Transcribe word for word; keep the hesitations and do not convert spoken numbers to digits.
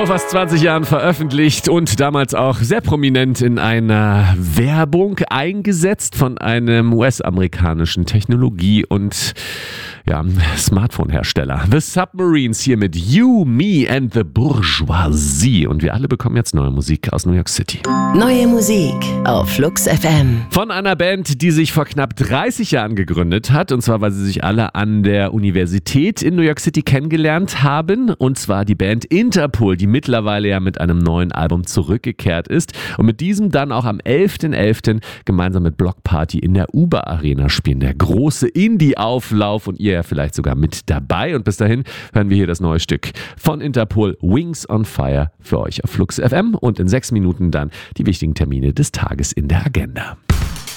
vor fast zwanzig Jahren veröffentlicht und damals auch sehr prominent in einer Werbung eingesetzt von einem U S-amerikanischen Technologie- und ja, Smartphone-Hersteller. The Submarines hier mit You, Me and the Bourgeoisie. Und wir alle bekommen jetzt neue Musik aus New York City. Neue Musik auf Flux F M. Von einer Band, die sich vor knapp dreißig Jahren gegründet hat. Und zwar, weil sie sich alle an der Universität in New York City kennengelernt haben. Und zwar die Band Interpol, die mittlerweile ja mit einem neuen Album zurückgekehrt ist. Und mit diesem dann auch am elften elften gemeinsam mit Block Party in der Uber Arena spielen. Der große Indie-Auflauf und ihr ja vielleicht sogar mit dabei. Und bis dahin hören wir hier das neue Stück von Interpol, Wings on Fire, für euch auf Flux F M und in sechs Minuten dann die wichtigen Termine des Tages in der Agenda.